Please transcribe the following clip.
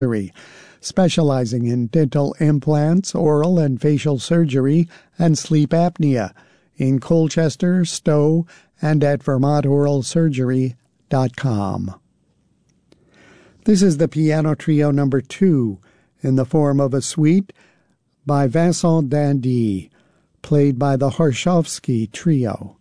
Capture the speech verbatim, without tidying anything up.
specializing in dental implants, oral and facial surgery, and sleep apnea in Colchester, Stowe, and at vermont oral surgery dot com. This is the piano trio number two in the form of a suite by Vincent Dandy, played by the Horshovsky Trio.